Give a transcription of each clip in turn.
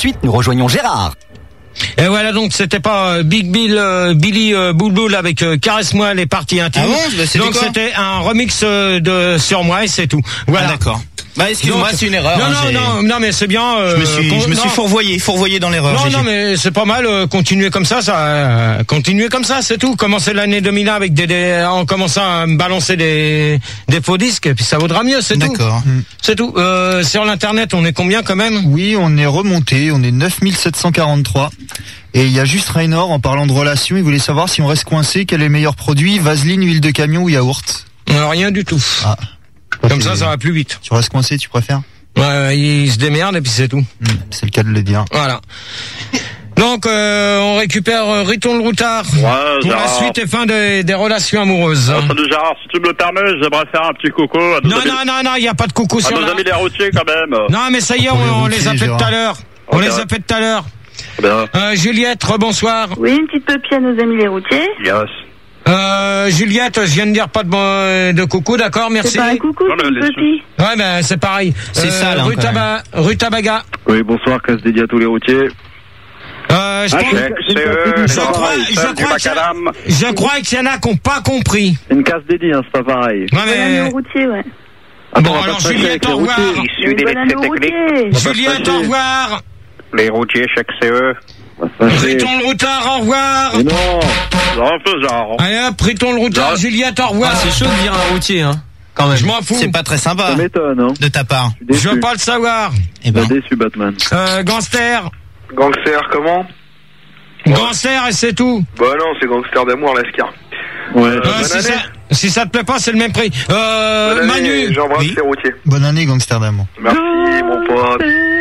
suite, nous rejoignons Gérard. Et voilà, donc c'était pas Billy Boulboul avec Caresse-moi les parties intimes. Ah bon, donc c'était un remix de Sur moi et c'est tout. Voilà. Ah, d'accord. Bah excuse-moi, c'est une erreur. Non, mais c'est bien. Je me suis fourvoyé dans l'erreur. Non, mais c'est pas mal. Continuer comme ça, c'est tout. Commencer l'année 2001 avec en commençant à me balancer des faux disques, et puis ça vaudra mieux, c'est tout. D'accord. C'est tout. Sur l'internet, on est combien quand même? Oui, on est remonté, on est 9743. Et il y a juste Raynor, en parlant de relations, il voulait savoir si on reste coincé, quel est le meilleur produit, vaseline, huile de camion ou yaourt? Rien du tout. Ah. Comme ça va plus vite. Tu restes coincé, tu préfères? Ouais, il se démerde et puis c'est tout. C'est le cas de le dire. Voilà. Donc, on récupère Riton le Routard pour la suite et fin des relations amoureuses. Salut Gérard, si tu me le permets, j'aimerais faire un petit coucou à nos amis. Non, il n'y a pas de coucou sur nos amis les routiers quand même. Non, mais ça y est, on les a fait tout à l'heure. On les a fait tout à l'heure. Juliette, rebonsoir. Oui, une petite pupille à nos amis les routiers. Yes. Juliette, je viens de dire pas de coucou, d'accord, merci. C'est pas un coucou, c'est une petite. Ouais, ben c'est pareil. C'est ça, là. Rue Tabaga. Oui, bonsoir, casse dédié à tous les routiers. Je crois qu'il y en a qui n'ont pas compris. C'est une casse dédiée, hein, c'est pas pareil. Ouais, mais... Bon, routier, ouais. Bon, alors Juliette, au revoir. Juliette, au revoir. Les routiers, chaque CE. Riton le Routard, au revoir. Non, un peu genre. Allez hop, Riton le Routard, Juliette, au revoir. Ah, c'est chaud de dire un routier, hein. Quand même. Je m'en fous. C'est pas très sympa. Ça m'étonne, hein. De ta part. Je veux pas le savoir. Eh ben. Déçu, Batman. Gangster. Gangster, comment? Gangster et c'est tout. Bah non, c'est gangster d'amour, Lascar. Ouais. Si ça te plaît pas, c'est le même prix. Manu. J'embrasse les routiers. Bonne année, Gangster d'amour. Merci, mon pote.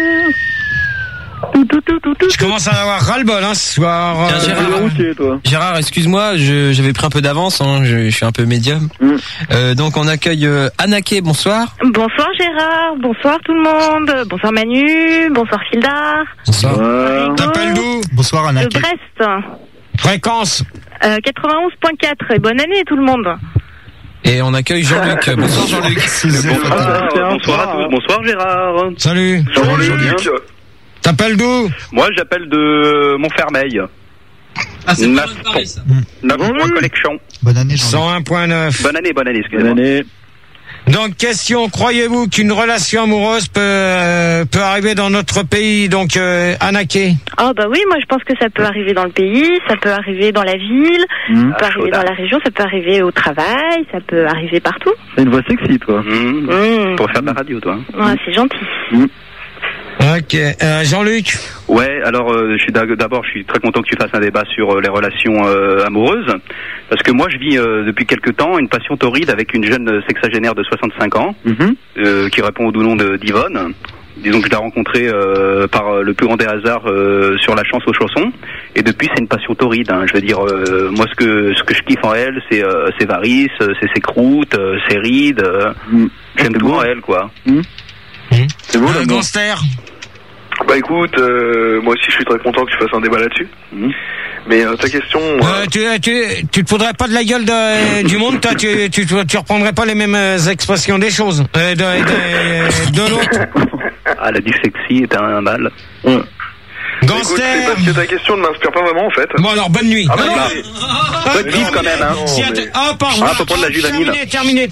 Je commence à en avoir ras-le-bol, ce soir. Gérard, excuse-moi, j'avais pris un peu d'avance, hein, je suis un peu médium. Donc on accueille Anaké, bonsoir. Bonsoir Gérard, bonsoir tout le monde, bonsoir Manu, bonsoir Fildar. Bonsoir. T'appelles d'où? Bonsoir Anaké. De Brest. Fréquence 91.4 et bonne année tout le monde. Et on accueille Jean-Luc. Bonsoir Jean-Luc. Bonsoir Gérard. Salut. Jean-Luc. T'appelles d'où? Moi, j'appelle de Montfermeil. Ah, c'est pas Paris, ça. 9 collection. Bonne année, Jean-Luc. 101.9. Bonne année, excusez-moi. Bonne année. Donc, question, croyez-vous qu'une relation amoureuse peut arriver dans notre pays, donc Anaké? Ah bah oui, moi je pense que ça peut arriver dans le pays, ça peut arriver dans la ville, ça peut arriver dans la région, ça peut arriver au travail, ça peut arriver partout. C'est une voix sexy, toi. Pour faire de la radio, toi. Ouais, c'est gentil. Ok, Jean-Luc. Ouais, alors je suis très content que tu fasses un débat sur les relations amoureuses, parce que moi je vis depuis quelque temps une passion torride avec une jeune sexagénaire de 65 ans qui répond au doux nom d'Yvonne. Disons que je l'ai rencontrée par le plus grand des hasards sur la chance aux chaussons, et depuis c'est une passion torride, hein. Je veux dire, moi ce que je kiffe en elle, c'est ses varices, c'est ses croûtes, ses rides, j'aime tout en elle, quoi. C'est beau, Gangster. Bah écoute, moi aussi je suis très content que tu fasses un débat là-dessus. Mais ta question... tu te foudrais pas de la gueule du monde, toi, tu reprendrais pas les mêmes expressions des choses, de l'autre. Ah, la dyslexie est un mal. Gangster. Écoute, c'est parce que ta question ne m'inspire pas vraiment en fait. Bon alors, bonne nuit. Ah bah non. Bonne vive quand même, hein. Ah, pardon. Faut prendre la juvanile. Terminé.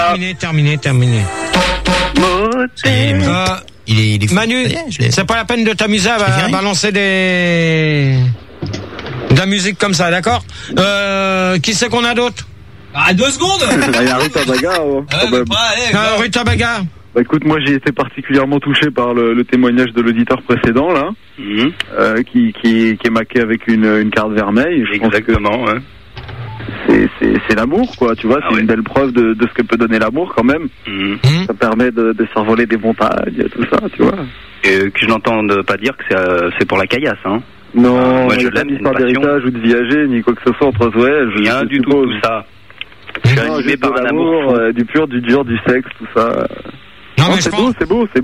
Il est Manu, c'est pas la peine de t'amuser à balancer de la musique comme ça, d'accord? Qui c'est qu'on a d'autre? Ah, 2 secondes. Il y a Rue Tabaga. Rue Tabaga. Bah écoute, moi j'ai été particulièrement touché par le témoignage de l'auditeur précédent là, qui est maqué avec une carte vermeille. Exactement, ouais. C'est l'amour, quoi, tu vois, c'est une belle preuve de ce que peut donner l'amour quand même. Ça permet de s'envoler des montagnes, tout ça, tu vois. Et que je n'entende pas dire que c'est pour la caillasse, hein. Non, moi je l'aime, c'est une passion. D'héritage ou de viager, ni quoi que ce soit entre eux. Rien du tout ça. Je suis animé par un amour. Du pur, du dur, du sexe, tout ça. Non, c'est beau.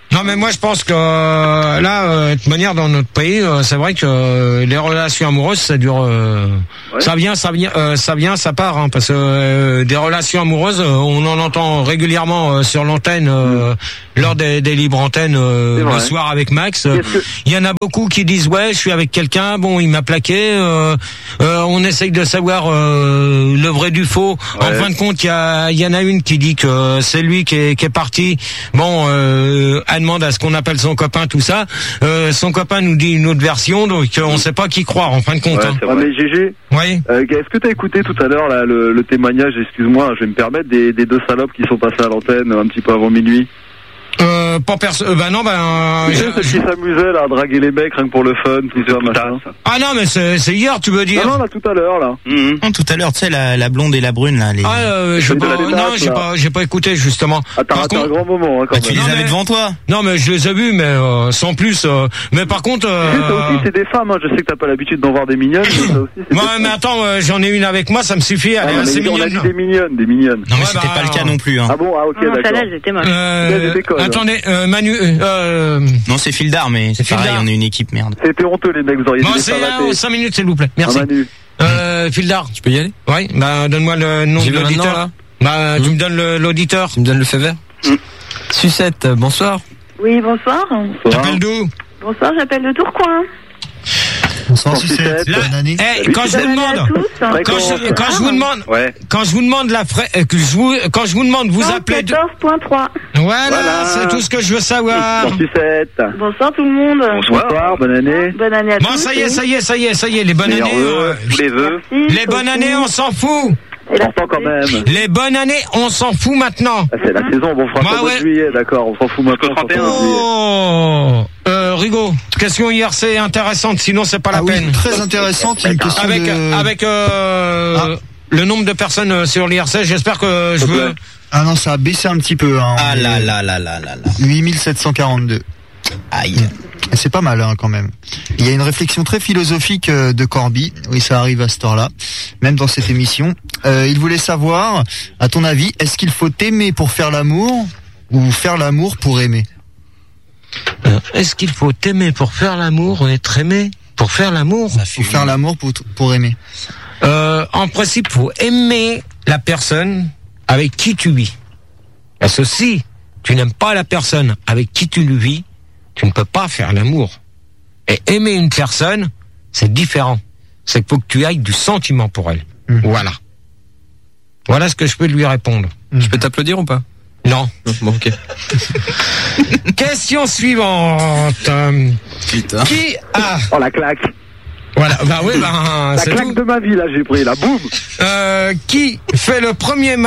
Non, mais moi je pense que là, de toute manière, dans notre pays, c'est vrai que les relations amoureuses, ça dure, ça vient, ça part, hein, parce que des relations amoureuses, on en entend régulièrement sur l'antenne, lors des libres antennes le soir avec Max. Il y en a beaucoup qui disent ouais, je suis avec quelqu'un, bon, il m'a plaqué. On essaye de savoir le vrai du faux. Ouais. En fin de compte, il y en a une qui dit que c'est lui qui est parti. Bon, elle demande à ce qu'on appelle son copain, tout ça. Son copain nous dit une autre version, donc on sait pas qui croire en fin de compte. Ouais, mais GG, oui. Est-ce que t'as écouté tout à l'heure là, le témoignage, excuse-moi, je vais me permettre, des deux salopes qui sont passées à l'antenne un petit peu avant minuit? Pas personne. Bah non, ceux qui s'amusaient là à draguer les mecs rien que pour le fun, tout ça, machin. Ah non, mais c'est hier, tu veux dire? Non, là, tout à l'heure, là. Non, tout à l'heure, tu sais, la blonde et la brune, là. J'ai pas écouté, justement. Ah, t'as raté un grand moment, hein, quand même. Tu les avais devant toi? Non, mais je les ai vus, mais sans plus. Mais par contre... Ça aussi, c'est des femmes, hein. Je sais que t'as pas l'habitude d'en voir des mignonnes, mais ça aussi, c'est mais attends, j'en ai une avec moi, ça me suffit. Elle est assez mignonne. On a dit des mignonnes. Non, mais c'était pas le cas non plus, hein. Ah bon, ok, d'accord. Celle-là, j'étais moche. Attendez, Manu... Non, c'est Fildar, mais c'est pareil, on est une équipe, merde. C'était honteux, les mecs, vous auriez dû c'est 5 minutes, s'il vous plaît. Merci. Fildar. Je peux y aller? Oui, bah, donne-moi le nom de l'auditeur. Bah, tu me donnes l'auditeur. Tu me donnes le feu vert? Sucette, bonsoir. Oui, bonsoir. T'appelles d'où? Bonsoir, j'appelle de Tourcoing. Bonsoir, Sucette. Bonne année. Quand je vous demande quand je vous demande vous appelez 14.3. Voilà, c'est tout ce que je veux savoir. Bonsoir, Sucette. Bonsoir tout le monde. Bonsoir, bonne année. Bonne année à tous. Bon, ça y est, les bonnes années. Tous les vœux. Les bonnes années, on s'en fout. Pourtant quand même. Les bonnes années, on s'en fout maintenant. C'est la saison, on fera ça en juillet, d'accord, on s'en fout maintenant. Rigaud, question IRC intéressante, sinon c'est pas la peine. Oui, très intéressante, une question avec le nombre de personnes sur l'IRC, j'espère que je veux... Ah non, ça a baissé un petit peu. Hein, ah là. 8742. Aïe. C'est pas mal, hein, quand même. Il y a une réflexion très philosophique de Corby. Oui, ça arrive à cette heure-là, même dans cette émission. Il voulait savoir, à ton avis, est-ce qu'il faut aimer pour faire l'amour ou faire l'amour pour aimer? Est-ce qu'il faut aimer pour faire l'amour ou être aimé pour faire l'amour? Faut faire l'amour pour aimer. En principe, faut aimer la personne avec qui tu vis. Parce que si tu n'aimes pas la personne avec qui tu vis, tu ne peux pas faire l'amour. Et aimer une personne, c'est différent. C'est qu'il faut que tu ailles du sentiment pour elle. Voilà. Voilà ce que je peux lui répondre. Je peux t'applaudir ou pas? Non. Bon, ok. Question suivante. Putain. Qui a... Oh, la claque. Voilà, bah oui, la c'est claque tout. de ma vie, là, j'ai pris, la boum. Qui fait le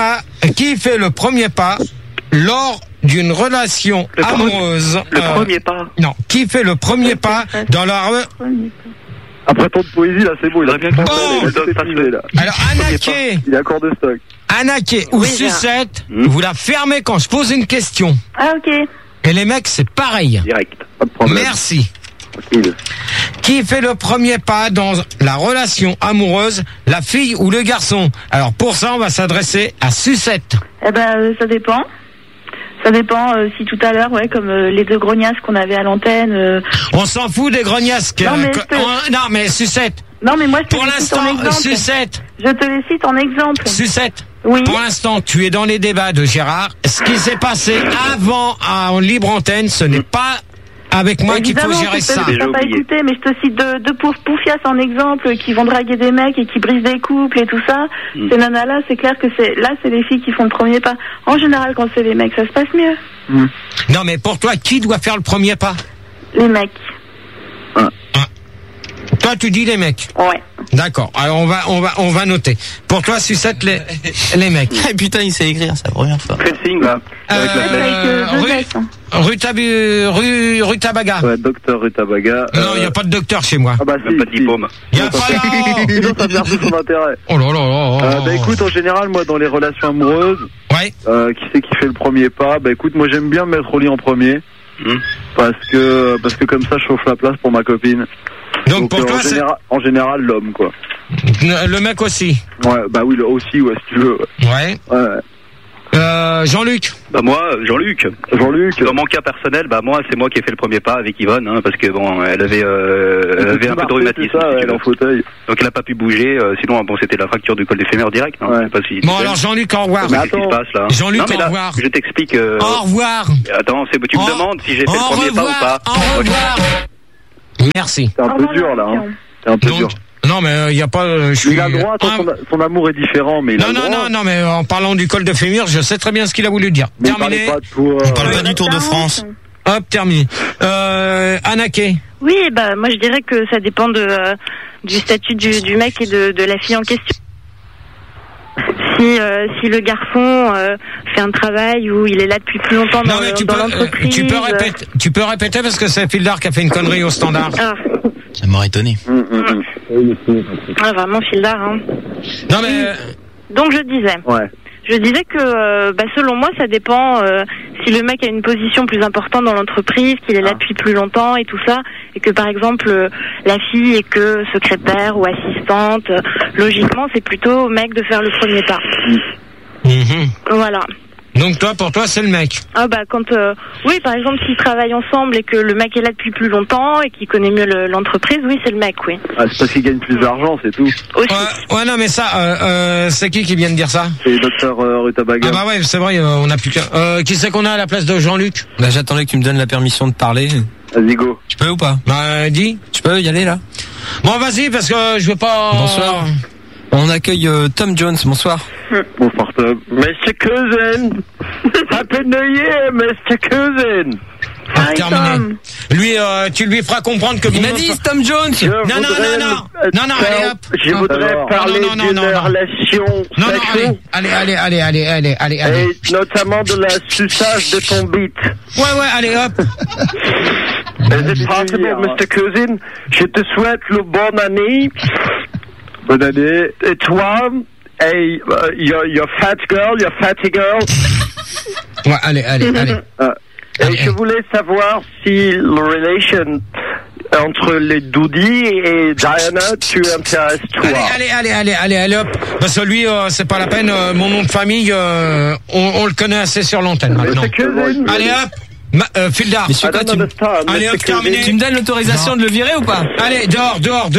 premier pas lors d'une relation amoureuse? Le premier pas. Non, qui fait le premier pas dans la Après tant de poésie, là, c'est beau, il a bien pensé, là. Alors, Anaké. Il est à court de stock. Anaké ou Sucette, vous la fermez quand je pose une question. Ah, ok. Et les mecs, c'est pareil. Direct, pas de problème. Merci. Tranquille. Qui fait le premier pas dans la relation amoureuse, la fille ou le garçon? Alors pour ça, on va s'adresser à Sucette. Eh ben, ça dépend. Ça dépend si tout à l'heure, comme les deux grognasses qu'on avait à l'antenne. On s'en fout des grognasses. Non mais Sucette. Non mais moi je te pour l'instant, Sucette. Je te les cite en exemple. Sucette. Oui. Pour l'instant, tu es dans les débats de Gérard. Ce qui s'est passé avant en libre antenne, ce n'est pas avec moi qu'il faut gérer ça. Je t'ai pas écouté, mais je te cite deux pauvres poufias en exemple qui vont draguer des mecs et qui brisent des couples et tout ça. Ces nanas-là, c'est clair que c'est les filles qui font le premier pas. En général, quand c'est les mecs, ça se passe mieux. Non, mais pour toi, qui doit faire le premier pas? Les mecs. Toi, tu dis les mecs. Ouais. D'accord. Alors on va noter. Pour toi, Sucette, les mecs. Ah, putain, il sait écrire, c'est la première fois. Pressing, là. Rue Tabaga. Ouais, docteur Rue Tabaga. Non, il n'y a pas de docteur chez moi. Ah bah si. Pas de diplôme. Il n'y a pas là. Sinon, ça perd tout son intérêt. Oh là là. Bah écoute, en général, moi, dans les relations amoureuses, qui c'est qui fait le premier pas? Bah écoute, moi, j'aime bien me mettre au lit en premier. Parce que comme ça, je chauffe la place pour ma copine. Donc pour toi, en général, l'homme, quoi. Le mec aussi. Ouais, bah oui, aussi, si tu veux. Ouais. Jean-Luc. Bah moi, Jean-Luc. Dans mon cas personnel, bah moi, c'est moi qui ai fait le premier pas avec Yvonne, hein, parce que bon, elle avait un peu de rhumatisme, elle est en fauteuil. Donc elle a pas pu bouger. Sinon, bon, c'était la fracture du col des fémurs direct. Hein, je sais pas si bon alors Jean-Luc, au revoir. Qu'est-ce qui se passe là? Jean-Luc, au revoir. Je t'explique. Au revoir. Attends, tu me demandes si j'ai fait le premier pas ou pas. Au revoir. Merci. C'est un peu dur là. Hein. C'est un peu dur. Non mais il y a pas. Il a le droit. Son amour est différent, mais il a le droit. Non mais en parlant du col de fémur, je sais très bien ce qu'il a voulu dire. Mais terminé. On parle pas du Tour de France. Hop, terminé. Anaké. Oui, bah moi je dirais que ça dépend du statut du mec et de la fille en question. Si le garçon fait un travail où il est là depuis plus longtemps dans l'entreprise. Tu peux répéter parce que c'est Fildar qui a fait une connerie au standard. Ah. Ça m'aurait étonné. Ah, vraiment Fildar. Hein. Non mais. Donc je disais. Ouais. Je disais que, selon moi, ça dépend si le mec a une position plus importante dans l'entreprise, qu'il est là depuis plus longtemps et tout ça, et que par exemple la fille est que secrétaire ou assistante. Logiquement, c'est plutôt au mec de faire le premier pas. Voilà. Donc pour toi, c'est le mec. Ah bah oui, par exemple, s'ils travaillent ensemble et que le mec est là depuis plus longtemps et qu'il connaît mieux l'entreprise, oui, c'est le mec, oui. Ah, c'est parce qu'il gagne plus d'argent, c'est tout. Aussi. Ouais, non, mais ça, c'est qui vient de dire ça? C'est Dr Rutabaga. Ah bah ouais, c'est vrai, on a plus qu'un. Qui c'est qu'on a à la place de Jean-Luc? Bah j'attendais que tu me donnes la permission de parler. Vas-y, go. Tu peux ou pas? Bah dis. Tu peux y aller là? Bon, vas-y, parce que je veux pas. Bonsoir. On accueille Tom Jones, bonsoir. Bonsoir Tom. Mr. Cousin. Happy New Year, Mr. Cousin. Terminé. Lui, tu lui feras comprendre que... Il m'a dit Tom Jones. Non, allez hop. Je voudrais parler d'une relation sexuelle. Allez. Et notamment de la suçage de ton bite. Ouais, allez hop. Is it possible, Mr. Cousin? Je te souhaite le bonne année. Bonne année. Et toi, your fat girl, your fatty girl. Ouais, allez. Et je voulais savoir si la relation entre les Doudi et Diana, tu intéresses toi. Allez, hop. Parce que lui, c'est pas la peine. Mon nom de famille, on le connaît assez sur l'antenne maintenant. Allez, hop. Fildar. Allez, hop, terminé. Tu me donnes l'autorisation de le virer ou pas? Allez, dehors.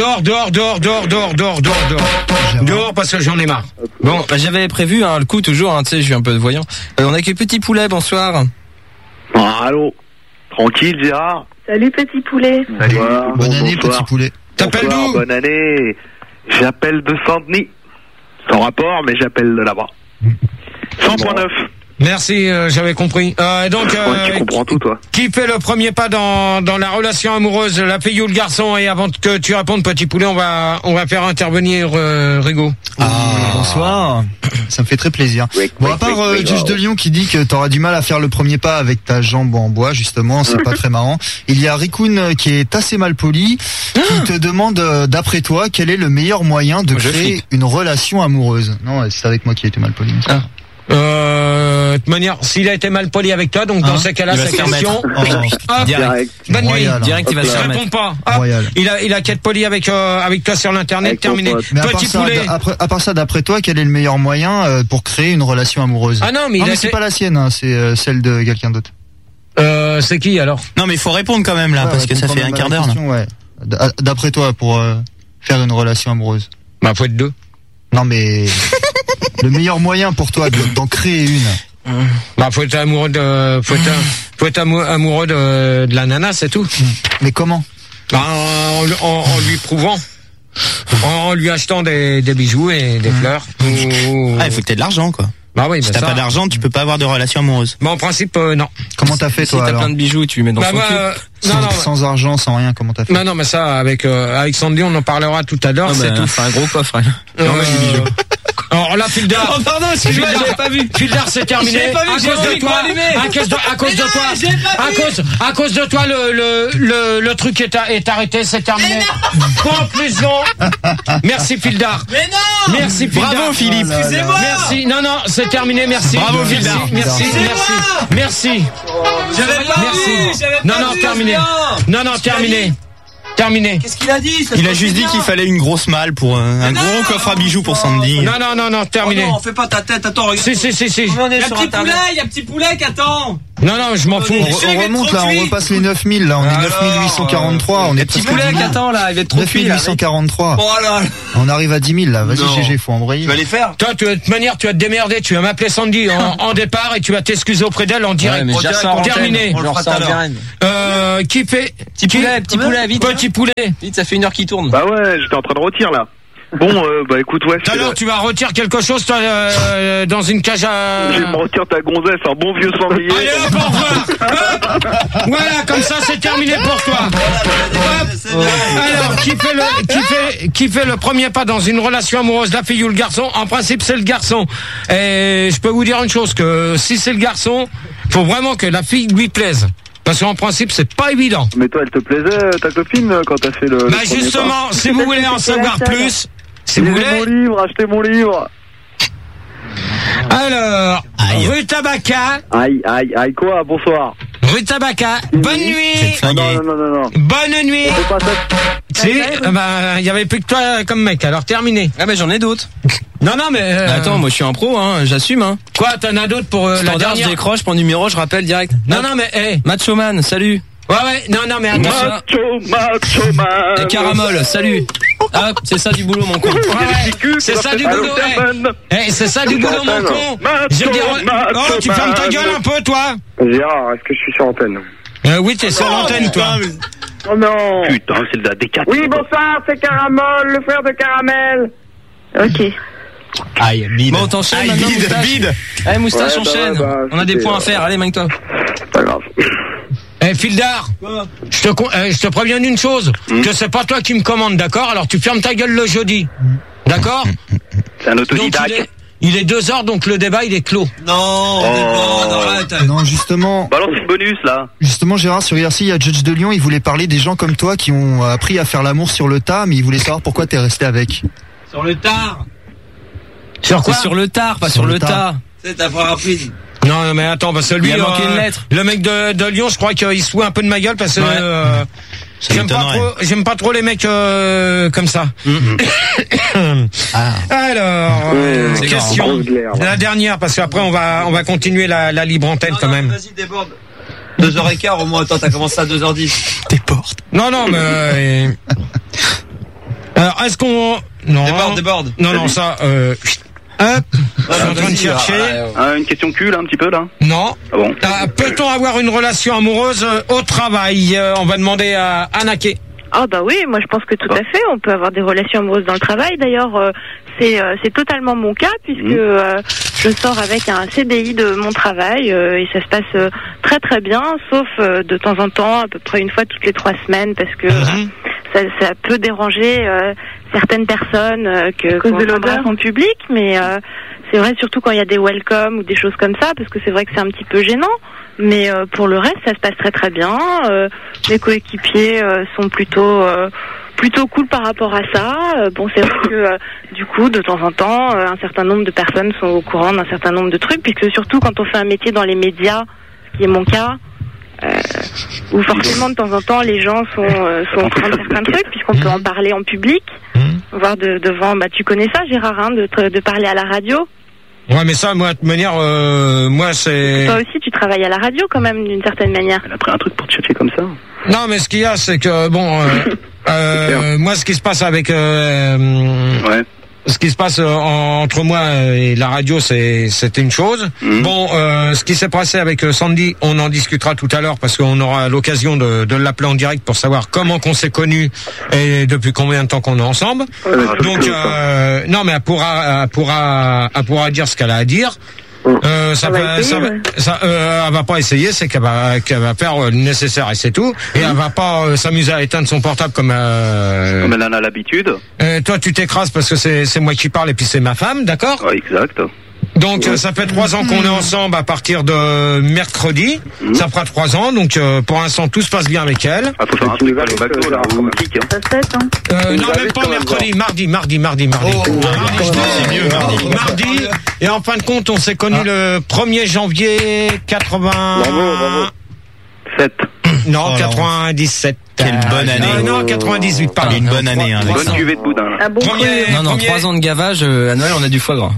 Dehors, parce que j'en ai marre. Bon, bah, j'avais prévu, le coup toujours, tu sais, je suis un peu voyant. On accueille Petit Poulet, bonsoir. Allô. Tranquille, Gérard. Salut Petit Poulet. Salut. Bonne année, Petit Poulet. T'appelles d'où? Bonne année. J'appelle de Saint-Denis. Sans rapport, mais j'appelle de là-bas. 100.9. Merci, j'avais compris. Donc, tu comprends tout, toi. Qui fait le premier pas dans la relation amoureuse, la fille ou le garçon? Et avant que tu répondes, Petit Poulet, on va faire intervenir Rigaud. Bonsoir. Ça me fait très plaisir. Bon, à part Juge de Lyon qui dit que t'auras du mal à faire le premier pas avec ta jambe en bois, justement, c'est pas très marrant. Il y a Rikun qui est assez mal poli, qui te demande, d'après toi, quel est le meilleur moyen de créer une relation amoureuse? Non, c'est avec moi qui ai été mal poli. De toute manière, s'il a été mal poli avec toi, donc dans ces cas-là, sa question. Direct. Bonne nuit. Direct, il va se remettre. Réponds pas. Il a qu'à être poli avec toi sur l'internet. Terminé. Mais Petit Poulet. à part ça, d'après toi, quel est le meilleur moyen pour créer une relation amoureuse? Ah non, mais c'est pas la sienne, c'est celle de quelqu'un d'autre. C'est qui alors? Non, mais il faut répondre quand même là, parce que ça fait un quart d'heure. Ouais. D'après toi, pour faire une relation amoureuse. Bah, faut être deux. Non, mais le meilleur moyen pour toi d'en créer une. Bah, faut être amoureux amoureux de la nana, c'est tout. Mais comment? Bah, en lui prouvant. En lui achetant des bijoux et des fleurs. Il faut que t'aies de l'argent, quoi. Bah oui, si t'as pas d'argent, tu peux pas avoir de relation amoureuse. Bah, en principe, non. Comment t'as fait, toi? Si t'as plein de bijoux, tu mets dans son cul. Sans argent, sans rien, comment t'as fait? Non, mais ça, avec Sandy, on en parlera tout à l'heure, c'est tout. C'est un gros coffre, Alors là, Fildar. Oh, pardon, excuse-moi, j'avais pas vu. Fildar, c'est terminé. À cause de toi, le truc est arrêté, c'est terminé. Conclusion. Merci, Fildar. Mais non! Merci, Fildar. Bravo, Philippe. Excusez-moi. Merci. Non, c'est terminé, merci. Bravo, Fildar. Merci. J'avais pas vu. Non, terminé. Non, terminé. terminé. Qu'est-ce qu'il a dit? Il a juste dit qu'il fallait une grosse malle pour un gros coffre à bijoux pour Sandy. Non, terminé. Oh non, fais pas ta tête, attends, regarde. Si. Il y a un petit poulet qui attend. Non, je m'en fous. On remonte là, on repasse les 9000 là, on est 9843, on est petit poulet qui attend là, il va être trop cuit. 9843. Oh là. On arrive à 10 000 là, vas-y GG, faut embrayer. Tu vas les faire. Toi, de toute manière, tu vas te démerder, tu vas m'appeler Sandy en départ et tu vas t'excuser auprès d'elle en direct. Terminé. Qui fait Petit poulet, vite. Petit poulet. Vite, ça fait 1 heure qu'il tourne. Bah ouais, j'étais en train de retirer là. Bon, bah écoute, ouais. Alors, tu vas retirer quelque chose, toi, dans une cage à... Je vais me retirer ta gonzesse, un bon vieux sanglier. Allez, hop, au revoir. Voilà, comme ça, c'est terminé pour toi. Alors, qui fait le premier pas dans une relation amoureuse, la fille ou le garçon? En principe, c'est le garçon. Et je peux vous dire une chose, que si c'est le garçon, faut vraiment que la fille lui plaise. Parce qu'en principe, c'est pas évident. Mais toi, elle te plaisait, ta copine, quand t'as fait le... Bah justement, si vous voulez en savoir plus... Si vous voulez... Achetez mon livre. Alors, rue Tabaca. Aïe, quoi? Bonsoir. Rue Tabaca. Bonne nuit. Non. Bonne nuit. Si, il y avait plus que toi comme mec, alors terminé. Ah mais j'en ai d'autres. Non, mais... Attends, moi je suis un pro, j'assume. Quoi, t'en as d'autres pour la dernière? Je décroche, je prends numéro, je rappelle direct. Non, mais... Hey. Macho Man, salut. Ouais, non, mais attends. Macho Man. Et Caramol, salut. Ah, c'est ça du boulot, mon con. C'est ça du boulot, c'est ça du boulot, mon con. Oh, tu fermes ta gueule un peu, toi. Gérard, est-ce que je suis sur antenne? Oui, t'es sur l'antenne, toi. Oh non. Putain, c'est le D4. Oui, bonsoir, c'est Caramol, le frère de Caramel. Ok. Aïe, bide. Bon, t'enchaînes maintenant, Moustache. Allez, Moustache, enchaîne. On a des points à faire, allez, mange-toi. Pas grave. Fildar, je te préviens d'une chose, que c'est pas toi qui me commande, d'accord? Alors tu fermes ta gueule le jeudi, d'accord? C'est un autodidacte. Il est 2h, donc le débat il est clos. Non, arrête. Non, justement. Balance une bonus là. Justement, Gérard, sur IRC, il y a Judge de Lyon, il voulait parler des gens comme toi qui ont appris à faire l'amour sur le tas, mais il voulait savoir pourquoi t'es resté avec. Sur le tard. Sur quoi? C'est sur le tard, pas sur le tas. C'est ta voix rapide. Non, mais attends, parce que lui, il a manqué une lettre. Le mec de Lyon, je crois qu'il se fout un peu de ma gueule parce que j'aime pas trop les mecs comme ça. Alors, question. La dernière, parce qu'après on va continuer la libre antenne quand même. Vas-y, déborde. 2h15 au moins. Attends, t'as commencé à 2h10. Déborde. Non, mais. Alors, est-ce qu'on... Non. Déborde. Non, ça... Hop, je suis en train de chercher. Une question cul là, un petit peu là. Non. Ah bon. Peut-on avoir une relation amoureuse au travail? On va demander à Anaké. Ah bah oui, moi je pense que tout à fait, on peut avoir des relations amoureuses dans le travail. D'ailleurs, c'est totalement mon cas puisque je sors avec un CDI de mon travail et ça se passe très très bien, sauf de temps en temps, à peu près une fois toutes les 3 semaines, parce que ça peut déranger certaines personnes qu'on s'embrasse en public, mais c'est vrai surtout quand il y a des welcome ou des choses comme ça, parce que c'est vrai que c'est un petit peu gênant. Mais pour le reste, ça se passe très très bien. Mes coéquipiers sont plutôt cool par rapport à ça. Bon, c'est vrai que du coup, de temps en temps, un certain nombre de personnes sont au courant d'un certain nombre de trucs, puisque surtout quand on fait un métier dans les médias, ce qui est mon cas, où forcément de temps en temps les gens sont au courant de certains trucs, puisqu'on peut en parler en public, voire devant. Bah, tu connais ça, Gérard, hein, de parler à la radio. Ouais, mais ça, moi, de toute manière, moi, c'est... Toi aussi, tu travailles à la radio, quand même, d'une certaine manière. Elle a pris un truc pour te chercher comme ça. Non, mais ce qu'il y a, c'est que, bon, moi, ce qui se passe avec... Ce qui se passe entre moi et la radio, c'était une chose. Bon, ce qui s'est passé avec Sandy, on en discutera tout à l'heure parce qu'on aura l'occasion de l'appeler en direct pour savoir comment qu'on s'est connus et depuis combien de temps qu'on est ensemble. Donc, non, mais elle pourra dire ce qu'elle a à dire. Elle va pas essayer, c'est qu'elle va faire le nécessaire et c'est tout. Et elle va pas s'amuser à éteindre son portable comme elle en a l'habitude. Toi, tu t'écrases parce que c'est moi qui parle et puis c'est ma femme, d'accord? Ouais, exact. Donc ça fait 3 ans qu'on est ensemble à partir de mercredi. Ça fera 3 ans, donc pour l'instant tout se passe bien avec elle. Ah, faut faire un truc au McDo là, ou kick. Ça se fait, hein. Non, même pas mercredi, mardi. Mardi, c'est mieux, mardi. Mardi. Et en fin de compte, on s'est connus le 1er janvier 80. Bravo. 7. Non, 97. Quelle bonne année. Non, 98, pardon. Une bonne année. Une bonne cuvée de boudin. Ah bon? Non, 3 ans de gavage, à Noël, on a du foie gras.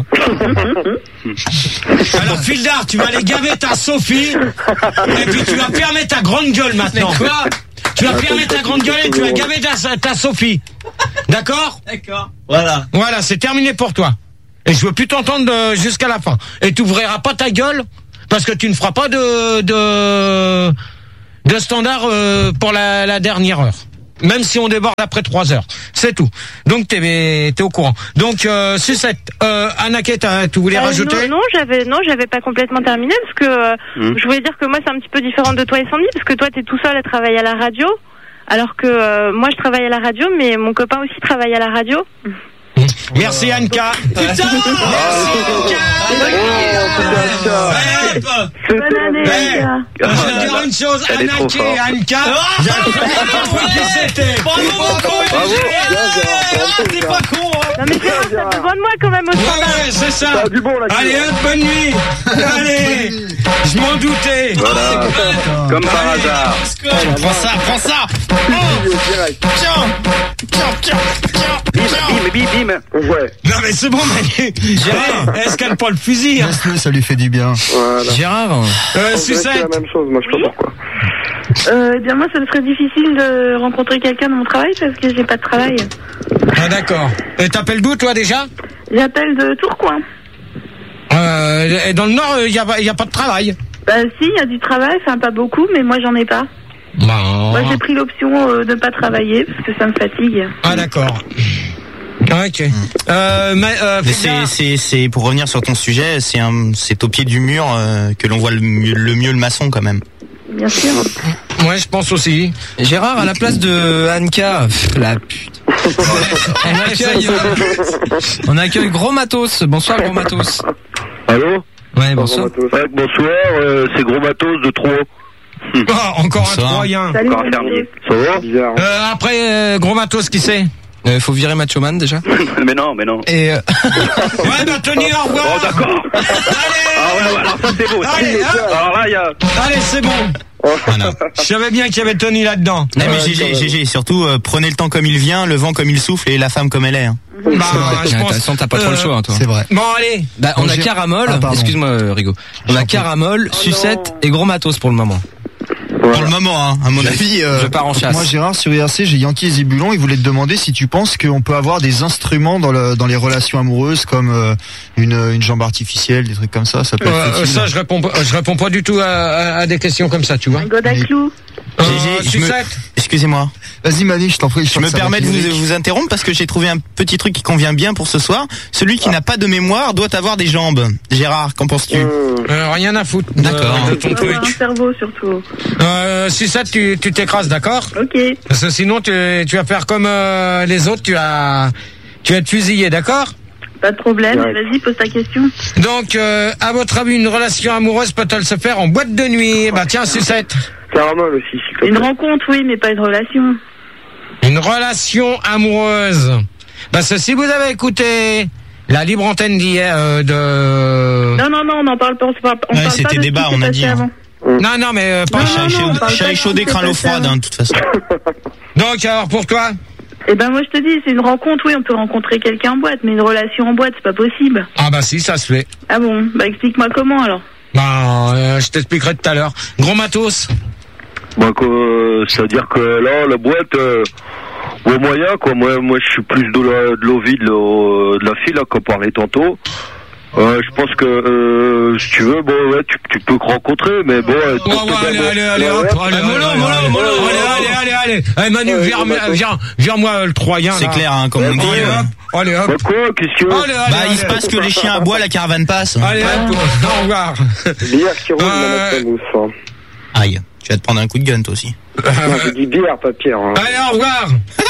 Alors, Fildar, tu vas aller gaver ta Sophie, et puis tu vas fermer ta grande gueule maintenant. Quoi? Tu vas fermer ta grande gueule et tu vas gaver ta Sophie. D'accord? D'accord. Voilà. Voilà, c'est terminé pour toi. Et je veux plus t'entendre jusqu'à la fin. Et tu ouvriras pas ta gueule, parce que tu ne feras pas de standard pour la dernière heure. Même si on déborde après 3 heures. C'est tout. Donc t'es au courant. Donc Sucette, Anaké, tu voulais rajouter? Non, j'avais pas complètement terminé parce que je voulais dire que moi c'est un petit peu différent de toi et Sandy parce que toi t'es tout seul à travailler à la radio, alors que moi je travaille à la radio, mais mon copain aussi travaille à la radio. Merci Anka. Putain, merci Anka. Bonne année, Anka. Je vais te dire une chose, Anaké et Anka. J'avais pas compris qui c'était. Non mais c'est vrai, t'as besoin de moi quand même au standard. Ouais, c'est ça. Allez, bonne nuit. Allez, je m'en doutais. Voilà. Comme par hasard. Prends ça. Bim. Ouais. Non mais c'est bon, Manu. Gérard, est-ce qu'elle prend le fusil? Laisse-le, ça lui fait du bien. Voilà. Gérard, C'est la même chose, moi je sais pas pourquoi. Eh bien moi, ça me serait difficile de rencontrer quelqu'un dans mon travail parce que j'ai pas de travail. Ah d'accord. Et t'appelles d'où toi déjà? J'appelle de Tourcoing. Et dans le Nord, il y a pas de travail. Bah si, il y a du travail, enfin pas beaucoup, mais moi j'en ai pas. Moi j'ai pris l'option de pas travailler parce que ça me fatigue. Ah d'accord. Ok. Mais c'est pour revenir sur ton sujet, c'est au pied du mur que l'on voit le mieux le maçon quand même. Bien sûr. Ouais, je pense aussi. Gérard, à la place de Anka, la pute. On accueille Gros Matos. Bonsoir Gros Matos. Allô? Ouais, bonsoir. Bonsoir, c'est Gros Matos de Troyes. Encore un Troyen. Salut, Encore un fermier. Ça va? Bizarre. Après, Gros Matos, qui c'est? Faut virer Macho Man déjà. Mais non. Et Ouais, bah Tony, au revoir. Bon, d'accord. Allez. Alors ça c'est beau. Allez, Alors là, il y a... Allez, c'est bon. Voilà. Je savais bien qu'il y avait Tony là-dedans. Non mais GG, surtout prenez le temps comme il vient, le vent comme il souffle et la femme comme elle est. Hein. Bah, je pense. T'as pas trop le choix, hein, toi. C'est vrai. Bon, allez. Bah, on a Caramol. Excuse-moi, Rigo. On a Caramol, Sucette et Gros Matos pour le moment. Pour le moment, hein, à mon avis. Je pars en chasse. Moi, Gérard, sur IRC, j'ai Yankee et Zébulon. Ils voulaient te demander si tu penses qu'on peut avoir des instruments dans les relations amoureuses, comme une jambe artificielle, des trucs comme ça. Ça peut être utile. Ça, je réponds pas du tout à des questions comme ça, tu vois. Un Godaclou. Excusez-moi. Vas-y, Manu, je t'en prie. Je me permets de vous interrompre parce que j'ai trouvé un petit truc qui convient bien pour ce soir. Celui qui n'a pas de mémoire doit avoir des jambes. Gérard, qu'en penses-tu? Rien à foutre. D'accord. De ton truc. Un cerveau surtout. Si ça, tu t'écrases, d'accord? Ok. Parce que sinon, tu vas faire comme les autres, tu vas être fusillé, d'accord? Pas de problème. Vas-y, pose ta question. Donc, à votre avis, une relation amoureuse peut-elle se faire en boîte de nuit? Bah tiens, Sucette. Caramel aussi, s'il te plaît. Une rencontre, oui, mais pas une relation. Une relation amoureuse. Parce que si vous avez écouté la libre antenne d'hier de... Non, on n'en parle pas. On parle pas c'était de débat, ce qui on s'est a passé dit. avant. Non, mais pas... Chat chaud craint l'eau froide, hein, de toute façon. Donc, alors, pour toi? Eh ben, moi, je te dis, c'est une rencontre, oui, on peut rencontrer quelqu'un en boîte, mais une relation en boîte, c'est pas possible. Ah bah si, ça se fait. Ah bon? Bah, explique-moi comment, alors. Bah, je t'expliquerai tout à l'heure. Gros Matos. Bah, c'est-à-dire que là, la boîte, au moyen, quoi. Moi, je suis plus de l'envie de la fille, là, qu'on parlait tantôt. Je pense que, si tu veux, bon, ouais, tu peux rencontrer, mais bon... Allez, hop, allez. Allez, Manu, vire-moi le Troyen. C'est clair, hein, comme on dit. Allez, hop. Bah quoi, qu'est-ce que... Bah, il se passe que les chiens aboient, la caravane passe. Allez, hop, au revoir. Bière qui roule, la mousse. Aïe, tu vas te prendre un coup de gun, toi aussi. J'ai dit bière, pas Pierre. Hein. Allez, au revoir.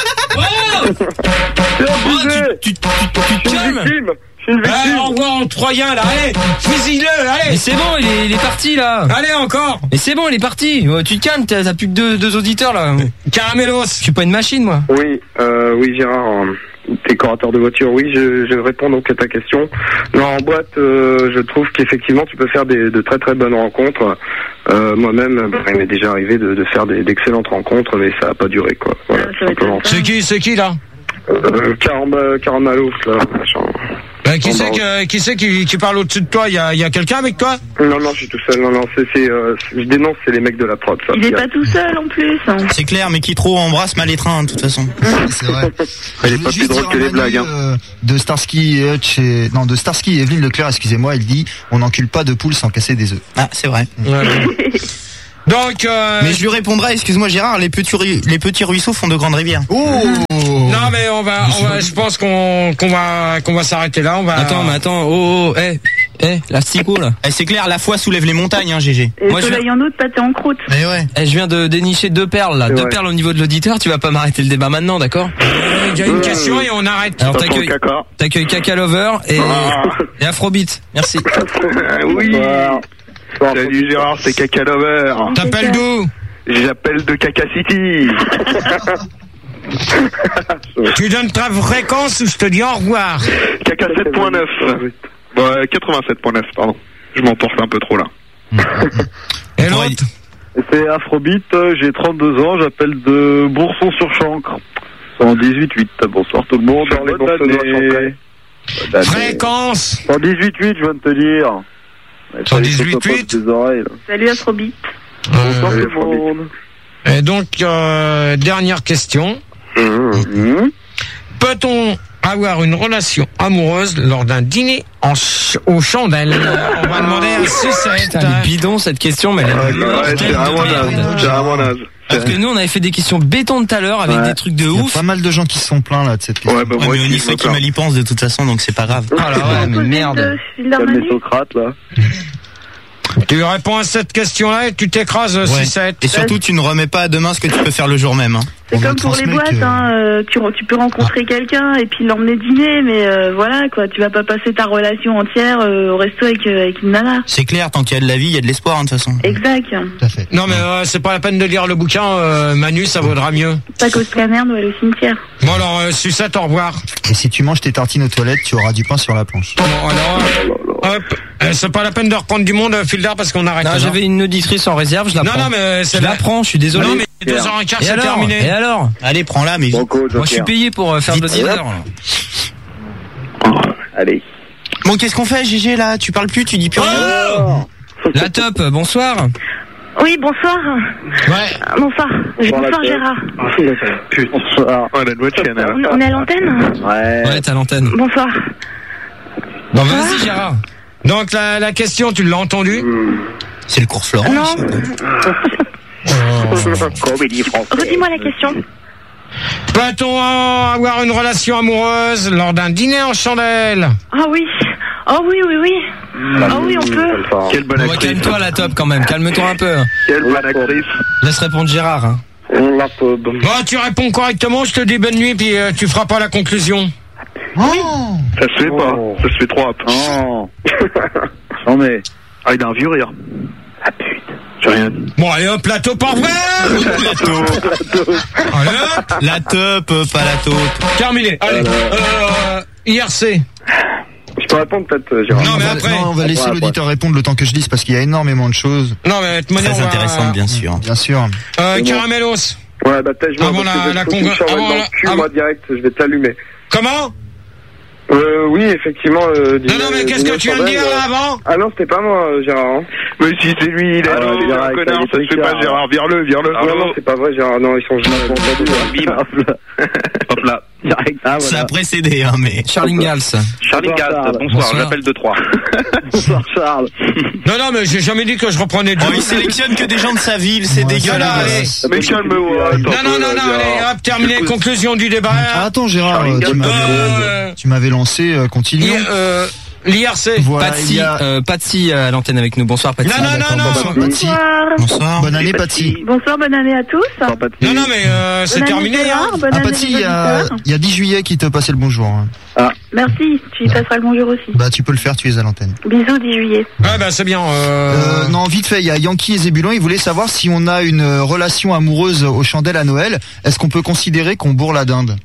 Tu calmes. Allez, au revoir, en Troyen, là, allez, fusille-le, allez. Mais c'est bon, il est parti, là. Allez, encore. Mais c'est bon, il est parti. Tu te calmes, t'as plus que deux auditeurs, là. Caramellos. Je suis pas une machine, moi. Oui, Gérard. Décorateur de voiture, oui, je réponds donc à ta question. Non, en boîte, je trouve qu'effectivement tu peux faire de très très bonnes rencontres. Moi-même, il m'est déjà arrivé de faire d'excellentes rencontres, mais ça n'a pas duré, quoi. Voilà, simplement. C'est qui là? Caramalo, là, machin. Qui c'est qui parle au-dessus de toi? Il y a quelqu'un avec toi? Non, je suis tout seul. Non, je dénonce, c'est les mecs de la prod, ça. Il est pas tout seul en plus. C'est clair, mais qui trop embrasse mal les trains, de toute façon. C'est vrai. Elle est pas plus drôle que les blagues, hein. De Starsky et Hutch de Starsky et Evelyne Leclerc, excusez-moi, elle dit, on n'encule pas de poules sans casser des œufs. Ah, c'est vrai. Ouais. Donc, mais je lui répondrai, excuse-moi Gérard, les petits ruisseaux font de grandes rivières. Oh. Non mais on va, je pense qu'on va s'arrêter là. Attends, l'astico là. C'est clair, la foi soulève les montagnes, hein, GG. Et moi, soleil en août, pâté en croûte. Eh ouais. Je viens de dénicher 2 perles là, 2 perles au niveau de l'auditeur. Tu vas pas m'arrêter le débat maintenant, d'accord? Il y a une question et on arrête. Alors t'accueilles Caca Lover et Afrobeat. Merci. Oui. Salut Gérard, c'est Caca Lover. T'appelles d'où? J'appelle de Caca City. Tu donnes ta fréquence ou je te dis au revoir? Caca 7.9. 87.9, pardon. Je m'emporte un peu trop là. Et l'autre? C'est Afrobeat, j'ai 32 ans, j'appelle de Bourson-sur-Chancre. 118.8. Bonsoir tout le monde. Dans les Bourson-sur-Chancre. Fréquence 118.8, je viens de te dire. 118.8. Salut Afrobeat. Bonsoir tout le monde. Et donc, dernière question. Peut-on avoir une relation amoureuse lors d'un dîner aux chandelles? On va demander à Sucette. Elle est bidon cette question, mais c'est vraiment naze. Parce que nous on avait fait des questions béton tout à l'heure avec des trucs de ouf. Il y a pas mal de gens qui se sont plaints là de cette question. Mais on y fait qui mal y pense de toute façon, donc c'est pas grave. Ah là ouais, mais merde. Comme les Socrates là. Tu réponds à cette question-là et tu t'écrases, Sucette. Et surtout, tu ne remets pas à demain ce que tu peux faire le jour même. Hein. C'est comme pour les boîtes, tu peux rencontrer quelqu'un et puis l'emmener dîner, mais voilà quoi, tu vas pas passer ta relation entière au resto avec une nana. C'est clair, tant qu'il y a de la vie, il y a de l'espoir, de toute façon. Exact. Tout à fait. Non mais c'est pas la peine de lire le bouquin, Manu, ça vaudra mieux. Pas qu'au scanner, nous aller au cimetière. Bon alors, Sucette, au revoir. Et si tu manges tes tartines aux toilettes, tu auras du pain sur la planche. Bon alors, hop, c'est pas la peine de reprendre du monde, Filder, parce qu'on arrête. Non, j'avais une auditrice en réserve, je la prends. Non mais je la prends, je suis désolé. Non mais 2h15 c'est terminé. Et alors? Allez, prends-la, mais vite. Moi je suis payé pour faire de l'auditeur. Allez. Bon, qu'est-ce qu'on fait, GG, là? Tu parles plus, tu dis plus rien. La top, bonsoir. Oui, bonsoir. Ouais. Bonsoir. Bonsoir Gérard. Bonsoir. On a une bonne chaîne. On est à l'antenne? Ouais, t'as l'antenne. Bonsoir. Bon, vas-y Gérard. Donc la question, tu l'as entendue? C'est le cours Florent. Non. Comédie française. Redis-moi la question. Peut-on avoir une relation amoureuse lors d'un dîner en chandelle? Ah oui. Oh oui. Ah oui, on peut. Quelle bonne actrice. Calme-toi la top quand même, calme-toi un peu. Quelle bonne actrice. Laisse répondre Gérard. Hein. Bon, tu réponds correctement, je te dis bonne nuit, puis tu feras pas la conclusion. Ça se fait pas, ça se fait trop rap. Non mais... Ah, il a un vieux rire. Ah putain. J'ai rien dit. Bon, allez hop, la taupe, au revoir. Allez hop. La top, pas la taupe. Terminé, allez. IRC. Je peux répondre peut-être, Gérard. Non, mais après... Non, on va laisser l'auditeur répondre le temps que je lise parce qu'il y a énormément de choses. Non, mais très intéressante, bien sûr. Bien sûr. Caramelos. Ouais, bah peut-être je vais moi direct, je vais t'allumer. Comment? Oui, effectivement. Non, mais qu'est-ce que tu viens de dire là avant? Ah non, c'était pas moi, Gérard. Mais si c'est lui, il est un connard, ça se fait pas, Gérard. Vire-le. Ah non, c'est pas vrai, Gérard. Non, ils sont juste Hop là. Ça a précédé, hein, mais. Charlie Gals. Bonsoir, j'appelle de 3. Bonsoir Charles. Non, mais j'ai jamais dit que je reprenais du. Il sélectionne que des gens de sa ville, c'est dégueulasse. Mais calme-toi. Non, allez, hop, terminé, conclusion du débat. Attends, Gérard, tu m'avais lancé, continue. L'IRC. Voilà, Patsy à l'antenne avec nous. Bonsoir Patsy. Non. Patsy. Bonsoir. Bonne année Patsy. Bonsoir, bonne année à tous. Non, mais c'est terminé. Patsy, il y a 10 juillet qui te passait le bonjour. Ah. Merci, tu y passeras le bonjour aussi. Bah tu peux le faire, tu es à l'antenne. Bisous 10 juillet. Ouais, bah c'est bien. Non, vite fait, il y a Yankee et Zébulon, ils voulaient savoir si on a une relation amoureuse aux chandelles à Noël, est-ce qu'on peut considérer qu'on bourre la dinde?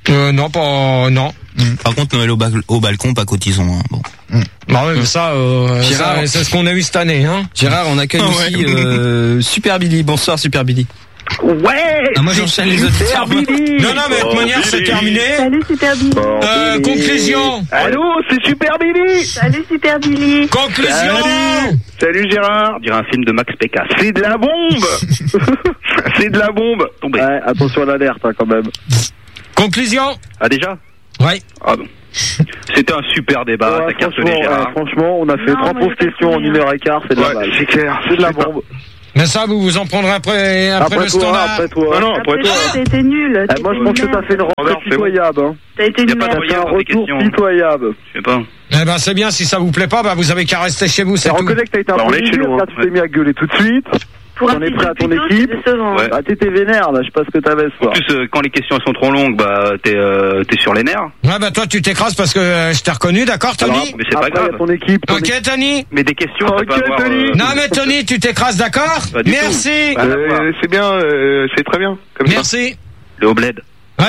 Non, pas non. Par contre, Noël au balcon, pas cotisons. Hein. Bon. Bah ouais, ça, c'est ce qu'on a eu cette année. Hein. Gérard, on accueille aussi Super Billy. Bonsoir Super Billy. Ouais. Moi j'enchaîne les autres. Non, mais de toute manière, c'est terminé. Salut Super Billy. Conclusion. Allô, c'est Super Billy. Salut Super Billy. Conclusion. Salut Gérard. On dirait un film de Max Pécasse. C'est de la bombe. C'est de la bombe. Ouais, attention à l'alerte quand même. Conclusion. Ah déjà? Ouais. Ah bon. C'était un super débat. Ouais, franchement, on a fait 3 pauvres questions en 1h15, c'est de la balle. C'est clair. C'est de la bombe. Mais ça, vous en prendrez après le standard. Après toi. Non, après toi. T'as été nul. Moi, je pense que t'as fait une rencontre pitoyable. T'as été nul. T'as fait un retour pitoyable. Je sais pas. Eh ben, c'est bien. Si ça vous plaît pas, vous avez qu'à rester chez vous. C'est tout. Reconnais que t'as été un peu dur, là, tu t'es mis à gueuler tout de suite. On est prêt à ton équipe. Ouais. Bah, t'étais vénère, là, je sais pas ce que t'avais ce soir. En plus, quand les questions sont trop longues, t'es sur les nerfs. Ouais, toi, tu t'écrases parce que je t'ai reconnu, d'accord, Tony? Alors, mais c'est pas grave. Ton équipe. Ok, Tony? Mais des questions, ça peut avoir... Tony. Non, mais Tony, tu t'écrases, d'accord? Merci. C'est bien, c'est très bien. Comme Merci. Le Obled. Ouais,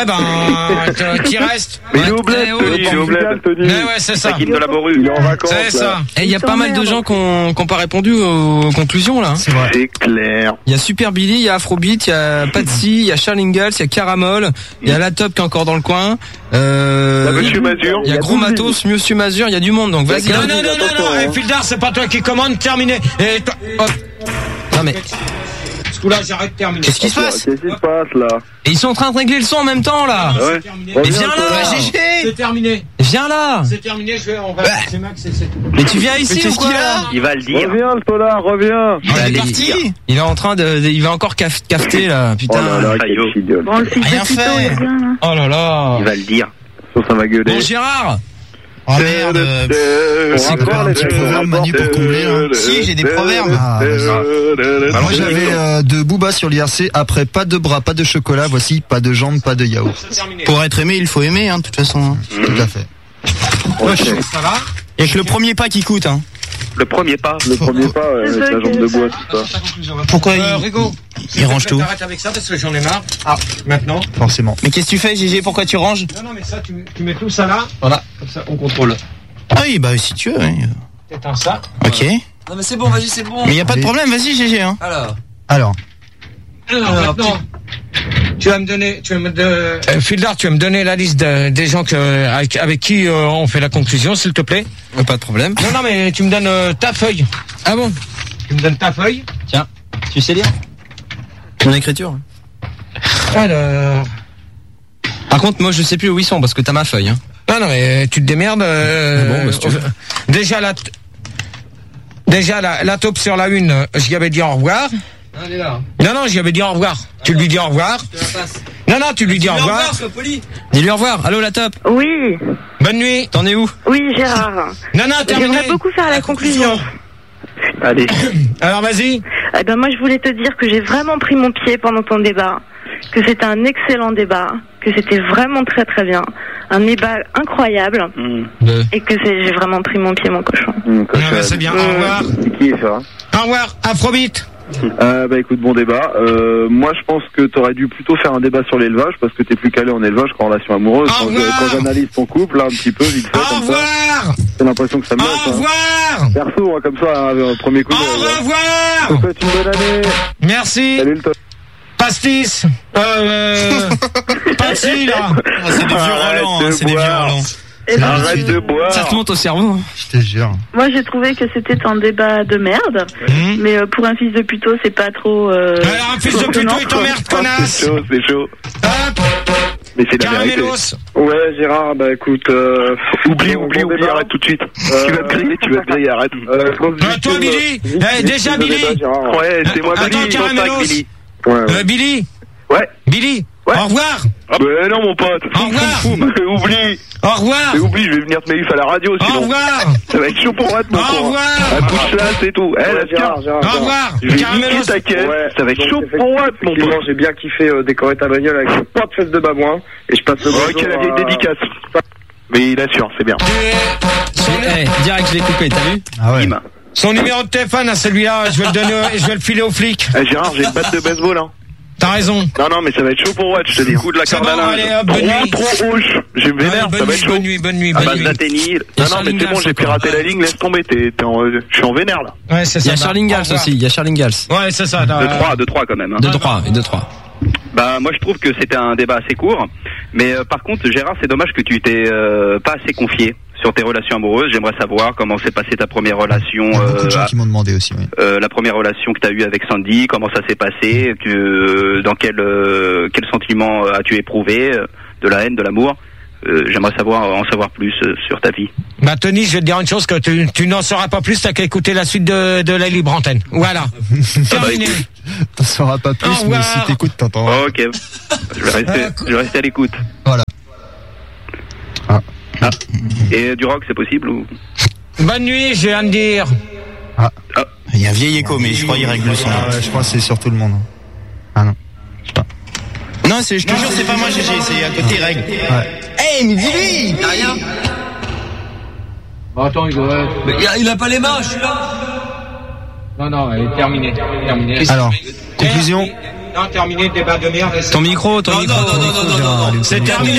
t'y restes. Mais il est au bled, Tony, il est au bled. Ouais, c'est ça. De la Boru. Il est en vacances. C'est ça. Et il y a pas mal de gens qui ont pas répondu aux conclusions là. C'est vrai. C'est clair. Il y a Super Billy, il y a Afrobeat, il y a Patsy, il y a Charles Ingalls, il y a Caramol, il y a La Top qui est encore dans le coin. Monsieur Mazur. Il y a Gros Matos, Monsieur Mazur, il y a du monde donc vas-y. Non, Fildar, c'est pas toi qui commande, terminé. Et toi, hop. Non mais. Ce coup-là, j'arrête de terminer. Qu'est-ce qui se passe? Qu'est-ce qui se passe là? Et ils sont en train de régler le son en même temps là. Ouais. Mais viens là, GG. C'est terminé. Viens là. C'est terminé, on va c'est Max et c'est tout. Mais tu viens ici ou quoi là? Il va le dire. Reviens, le Tola, reviens. Il est parti. Il est en train il va encore cafeter là, putain. Oh là là, quel filleul. Bon, le fils Rien de Tito, fait. il est bien, là. Oh là là. Il va le dire. Ça va gueuler. Bon Gérard. Oh merde. C'est quoi un petit proverbe, Manu, pour combler hein? Si, j'ai des proverbes. Moi j'avais de Booba sur l'IRC. Après, pas de bras, pas de chocolat. Voici, pas de jambes, pas de yaourt. Pour être aimé, il faut aimer, hein, de toute façon. Hein. Tout à fait. Ok. Ça va? Il y a que le premier pas qui coûte, hein. Le premier pas. Le premier pas, avec la jambe de bois, tout ça. Pourquoi Rigo, il range tout? Arrête avec ça parce que j'en ai marre. Ah, maintenant. Forcément. Mais qu'est-ce que tu fais, Gégé? Pourquoi tu ranges? Non, mais ça, tu mets tout ça là. Voilà, comme ça, on contrôle. Ah oui, si tu veux. Oui. T'éteins ça. Ok. Non mais c'est bon, vas-y, c'est bon. Mais il y a pas de problème, vas-y, Gégé. Hein. Alors. Maintenant, tu vas me donner, Fildar, tu vas me donner la liste des gens avec qui on fait la conclusion, s'il te plaît. Pas de problème. Non, mais tu me donnes ta feuille. Ah bon? Tu me donnes ta feuille. Tiens, tu sais lire? Mon écriture. Alors. Par contre, moi je sais plus où ils sont parce que t'as ma feuille. Hein. Non, mais tu te démerdes. Si tu veux. Déjà la taupe sur la une, j'y avais dit au revoir. Elle est là. Non, j'y avais dit au revoir. Tu lui dis au revoir. Non, tu lui dis au revoir. Dis-lui au revoir. Allô, La Top. Oui. Bonne nuit. T'en es où? Oui, Gérard. Non, terminé. J'aimerais beaucoup faire la conclusion. Allez. Alors, vas-y. Moi, je voulais te dire que j'ai vraiment pris mon pied pendant ton débat, que c'était un excellent débat, que c'était vraiment très très bien, un débat incroyable, et que j'ai vraiment pris mon pied, mon cochon. C'est bien. Au revoir. C'est qui ça? Au revoir. Afrobeat. Écoute, bon débat. Moi, je pense que t'aurais dû plutôt faire un débat sur l'élevage parce que t'es plus calé en élevage qu'en relation amoureuse. Quand j'analyse ton couple, là, un petit peu, vite fait, comme ça, j'ai l'impression que ça me laisse. Au revoir. Perso, hein, comme ça, hein, premier coup. Au revoir. Je te souhaite une bonne année. Merci. Salut le top. Pastis. Pastis, là. C'est des vieux Roland, hein, c'est des vieux Roland. Arrête de boire. Ça te monte au cerveau. Je te jure. Moi, j'ai trouvé que c'était un débat de merde, mais pour un fils de puto, c'est pas trop. Alors, un fils de puto, il t'emmerde, connasse. C'est chaud. Hop. Mais c'est la vérité. Caramellos. Ouais, Gérard, écoute, Oublie, arrête tout de suite. Tu vas te griller, arrête. Toi, Billy. Déjà, Billy. Ouais, c'est moi, Billy. Attends, Caramellos. Billy. Ouais. Billy. Ouais. Au revoir. Ah ben non, mon pote. Au revoir. Oublie. Au revoir. Mais oublie, je vais venir te mettre à la radio sinon. Au revoir. Ça va être chaud pour moi de mon Au revoir. Un coup de chasse et tout. Gérard. Au revoir. Je vais niquer ta caisse. Ça va être chaud pour moi de mon pote. J'ai bien kiffé décorer ta bagnole avec pas de fesses de babouin. Et je passe le bonjour. Ok, la vieille dédicace. Mais il assure, c'est bien. Direct, je l'ai coupé, t'as vu? Ah ouais. Son numéro de téléphone à celui-là, je vais le filer au flic. Gérard, j'ai une batte de baseball, hein. T'as raison. Non, mais ça va être chaud pour Watch, je te dis. Coup de la corde à linge. Trop rouge. J'ai vénère, ça va être chaud. Bonne nuit. Non, mais c'est bon, j'ai piraté la ligne, laisse tomber, je suis en vénère, là. Ouais, c'est ça. Il y a Charlingals aussi, il y a Charlingals. Ouais, c'est ça. 2-3 quand même. 2-3. Bah, moi, je trouve que c'était un débat assez court. Mais par contre, Gérard, c'est dommage que tu t'es pas assez confié sur tes relations amoureuses. J'aimerais savoir comment s'est passée ta première relation. Beaucoup de gens qui m'ont demandé aussi. Oui. La première relation que tu as eue avec Sandy, comment ça s'est passé, dans quel sentiment as-tu éprouvé, de la haine, de l'amour. J'aimerais en savoir plus sur ta vie. Bah Tony, je vais te dire une chose, que tu n'en sauras pas plus, t'as qu'à écouter la suite de la libre antenne. Voilà. Terminé. T'en sauras pas plus, mais si t'écoutes, t'entendras. Ok. Je vais rester à l'écoute. Voilà. Et du rock, c'est possible ou... Bonne nuit, je viens de dire. Il y a un vieil écho, mais je crois qu'il règle le son. Je crois que c'est sur tout le monde. Ah non. Je sais pas. Non, je te jure, c'est pas moi, GG, c'est à côté, règle. Ouais. Hey, mais dis-lui, t'as rien. Bon, attends, il a pas les mains, je suis là. Non, elle est terminée. Alors, conclusion. Non, terminé, débat de merde. Ton micro. Non. C'est terminé.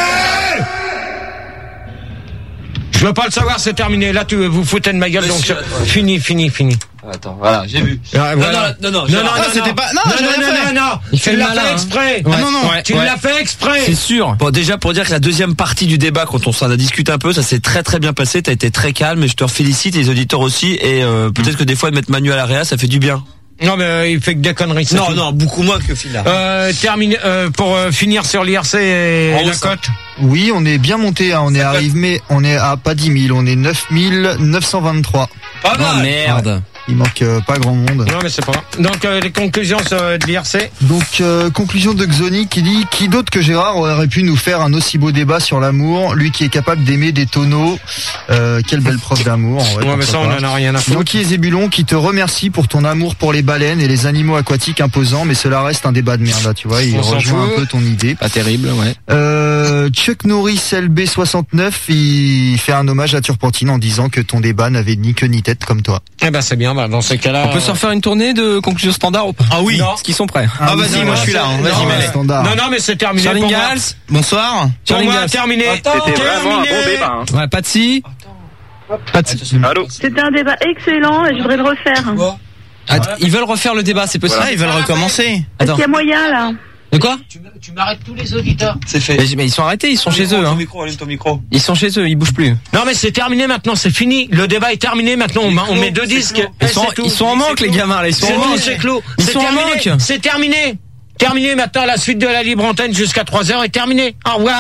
Je veux pas le savoir, c'est terminé. Là, vous foutez de ma gueule, donc fini. Attends, voilà, j'ai vu. Non, c'était pas. Non. Tu l'as fait exprès. Tu l'as fait exprès. C'est sûr. Bon, déjà pour dire que la deuxième partie du débat, quand on s'en a discuté un peu, ça s'est très très bien passé. T'as été très calme et je te félicite, les auditeurs aussi. Et peut-être que des fois de mettre Manu à la réa, ça fait du bien. Non, mais il fait que des conneries. Non, beaucoup moins que Phil. Terminé. Pour finir sur l'IRC et la cote. Oui, on est bien monté. Hein, on est arrivé, on est à pas 10 000, on est 9 923. Pas mal. Oh merde. Il manque pas grand monde. Non, mais c'est pas grave. Donc, les conclusions de l'IRC. Donc, conclusion de Xoni qui dit: qui d'autre que Gérard aurait pu nous faire un aussi beau débat sur l'amour, lui qui est capable d'aimer des tonneaux. Quelle belle preuve d'amour. Ouais, mais ça, on en a rien à foutre. Loki et Zébulon qui te remercie pour ton amour pour les baleines et les animaux aquatiques imposants, mais cela reste un débat de merde, là, tu vois. Il rejoint un peu ton idée. Pas terrible, ouais. Chuck Norris LB69, il fait un hommage à Turpentine en disant que ton débat n'avait ni queue ni tête comme toi. Eh ben, c'est bien. Dans ces cas-là, on peut se refaire une tournée de conclusion standard ou pas? Ah oui. Est-ce qu'ils sont prêts? Vas-y, moi je suis là. Vas-y, Malais. Non, mais c'est terminé. Charlingals, bonsoir. Charlingals, terminé. C'était vraiment un bon débat. Ouais, Patsy. Allô. C'était un débat excellent et je voudrais le refaire. Ils veulent refaire le débat, c'est possible? Ils veulent recommencer. Est-ce qu'il y a moyen là? De quoi? Tu m'arrêtes tous les auditeurs. C'est fait. Mais ils sont arrêtés, ils sont chez eux. Allume ton micro. Ils sont chez eux, ils bougent plus. Non, mais c'est terminé maintenant, c'est fini. Le débat est terminé maintenant. On met 2 disques. Ils sont en manque, les gamins, là. Ils sont en manque. C'est clos. Ils sont en manque. C'est terminé. Terminé maintenant. La suite de la libre antenne jusqu'à 3h est terminée. Au revoir.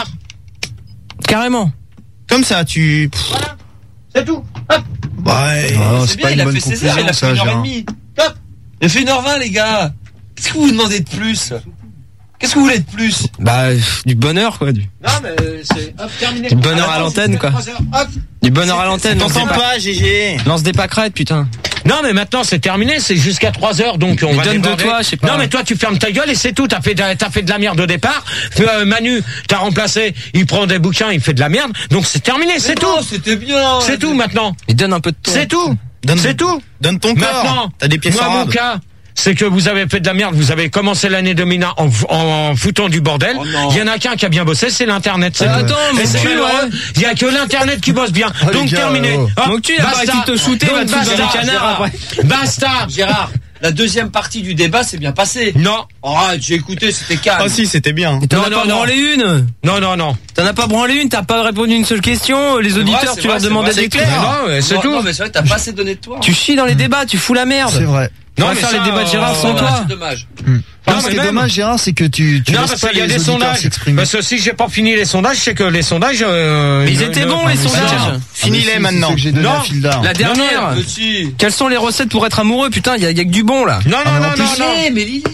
Carrément. Comme ça, Voilà. C'est tout. Hop. Ouais. C'est pas une bonne conclusion, ça, Gérard. Top. Il a fait 1h20, les gars. Qu'est-ce que vous demandez de plus? Qu'est-ce que vous voulez de plus? Bah, du bonheur, quoi. Non, mais c'est terminé. Du bonheur à l'antenne, quoi. Du bonheur à l'antenne. T'entends pas, GG. Lance des pâquerettes, putain. Non, mais maintenant c'est terminé, c'est jusqu'à 3h, donc on va donne déborder. de toi, je sais pas. Non, mais toi tu fermes ta gueule et c'est tout. T'as fait de la merde au départ. Manu, t'as remplacé. Il prend des bouquins, il fait de la merde. Donc c'est terminé, c'est tout. C'était bien. C'est tout maintenant. Il donne un peu de temps. C'est tout. C'est tout. Donne ton corps. Maintenant, t'as des pièces moi, mon cas, c'est que vous avez fait de la merde, vous avez commencé l'année 2001 en foutant du bordel. Il y en a qu'un qui a bien bossé, c'est l'internet. Attends, mais c'est malheureux. Il y a que l'internet qui bosse bien. Donc terminé. Donc tu n'as pas arrêté de te shooter, va te foutre dans des canards après. Basta. Gérard, la deuxième partie du débat s'est bien passée. Non. Arrête, j'ai écouté, c'était calme. Ah si, c'était bien. T'en as pas branlé une? Non. T'en as pas branlé une, t'as pas répondu une seule question. Les auditeurs, tu leur demandais des trucs. Non, c'est tout. Non, mais c'est vrai, t'as pas assez donné de toi. Tu chies dans les débats, tu fous la merde. C'est vrai. Non, mais faire les débats de Gérard sans toi. C'est dommage. Non, ce qui est dommage, Gérard, c'est que tu non, laisses parce pas qu'il y a les des auditeurs sondages. s'exprimer. Parce que si j'ai pas fini les sondages, je sais que les sondages. Ils étaient bons, les sondages. Finis-les maintenant. C'est que j'ai donné à fil d'art. La dernière. Quelles sont les recettes pour être amoureux? Putain, il y a que du bon là. Non. Mais l'idée.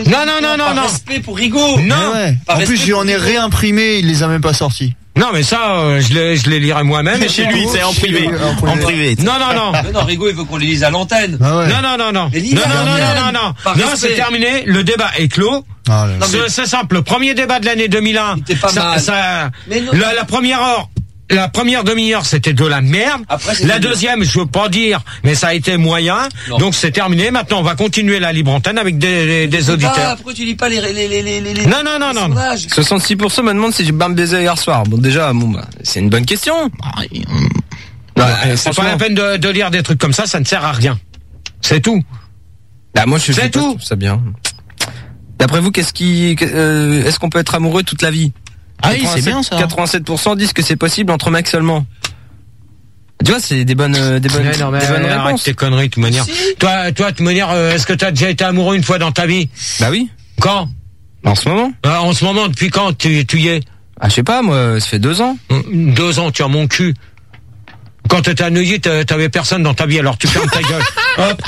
Non. Respect pour Rigaud. Non. En plus, je lui en ai réimprimé, il les a même pas sortis. Non, mais ça, je les lirai moi-même. Chez lui, c'est en privé. En privé. Non. Mais non, Rigaud, il veut qu'on les lise à l'antenne. Non. Mais lis à l'antenne. Non, c'est terminé. Le débat est clos. C'est simple. Le premier débat de l'année 2001. C'était pas mal. La première heure. la première demi-heure, c'était de la merde. Après, la deuxième, je veux pas dire, mais ça a été moyen. Non. Donc c'est terminé. Maintenant, on va continuer la libre antenne avec des auditeurs. Pourquoi tu lis pas les Non. 66% me demandent si j'ai bien baisé hier soir. Bon, déjà, c'est une bonne question. C'est pas la peine de lire des trucs comme ça ne sert à rien. C'est tout. Bah, moi, je c'est tout. Ça bien. D'après vous, est-ce qu'on peut être amoureux toute la vie? Ah oui, c'est bien ça. 87% disent que c'est possible entre mecs seulement. Tu vois, c'est des bonnes réponses. Arrête tes conneries, de toute manière. Si. Toi, de toute manière, est-ce que tu as déjà été amoureux une fois dans ta vie? Bah oui. Quand? En ce moment. En ce moment, depuis quand tu y es? Ah, je sais pas, moi, ça fait 2 ans. 2 ans, tu as mon cul. Quand t'étais à Neuilly, t'avais personne dans ta vie, alors tu fermes ta gueule. Hop.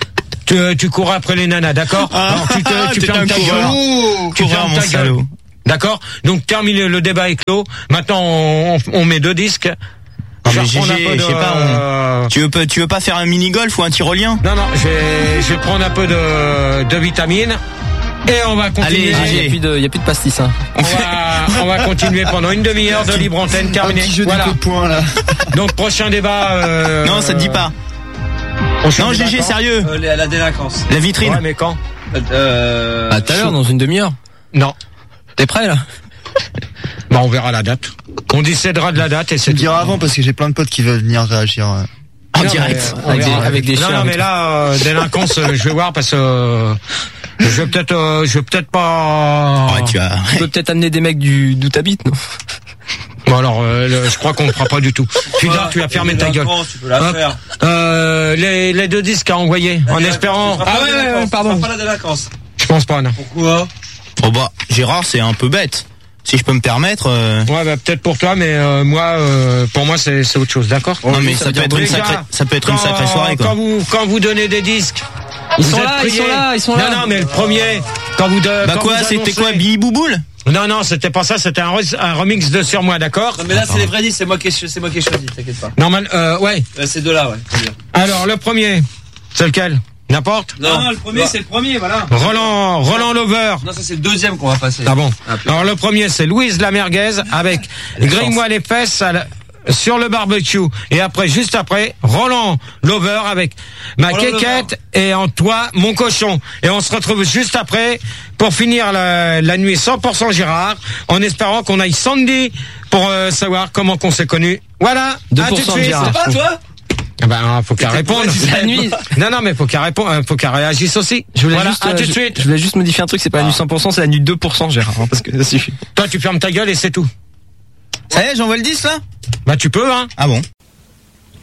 Tu cours après les nanas, d'accord? Alors tu fermes ta gueule. Tu fermes ta gueule. D'accord? Donc terminé, le débat est clos. Maintenant on met 2 disques. Je sais pas, tu veux pas faire un mini golf ou un tyrolien? Non, je vais prendre un peu de vitamines. Et on va continuer. Allez, il y a plus de pastis, hein. On va continuer pendant une demi-heure de libre antenne terminée. Voilà. Point, là. Donc prochain débat. Non, ça te dit pas. Non, GG, sérieux. La délinquance. La vitrine. Ouais, mais quand? Tout à l'heure, dans une demi-heure. Non. T'es prêt, là? Bah, on verra la date. On décidera de la date et c'est. Je dira avant parce que j'ai plein de potes qui veulent venir réagir. En direct. Avec des chiens. Non, mais là, délinquance, je vais voir parce que, je vais peut-être pas. Ouais, tu peux peut-être amener des mecs d'où t'habites, non? Bon alors, je crois qu'on ne fera pas du tout. Tu vas fermer ta gueule. Tu peux la faire. Les 2 disques à envoyer, en espérant. Pardon. Pas la délinquance. Je pense pas, non. Pourquoi? Oh bah, Gérard, c'est un peu bête. Si je peux me permettre. Ouais, bah peut-être pour toi, mais moi, pour moi, c'est autre chose, d'accord? Non, mais ça peut être une sacrée soirée, quoi. Quand vous donnez des disques. Ils sont là. Non, mais le premier, quand vous c'était quoi, Billy Bouboule? Non, c'était pas ça, c'était un remix de Sur moi, d'accord? Non, mais là, c'est les vrais disques, c'est moi qui ai choisi, t'inquiète pas. Normal, ouais. Ces 2-là, ouais. Alors, le premier, c'est lequel? N'importe? Non, le premier, c'est le premier, voilà. Roland Lover. Non, ça, c'est le deuxième qu'on va passer. Ah bon? Alors, le premier, c'est Louise la merguez avec Grille-moi les fesses sur le barbecue. Et après, juste après, Roland Lover avec ma quéquette et en toi, mon cochon. Et on se retrouve juste après pour finir la nuit 100% Gérard, en espérant qu'on aille Sandy pour savoir comment qu'on s'est connus. Voilà. 2% Gérard. C'est pas toi? Faut qu'elle réponde. La nuit. Non, mais faut qu'elle réponde, faut qu'elle réagisse aussi. Je voulais juste modifier un truc, c'est pas la nuit 100%, c'est la nuit 2%, Gérard, parce que ça suffit. Toi, tu fermes ta gueule et c'est tout. Ça y est, j'envoie le 10 là? Bah, tu peux, hein. Ah bon?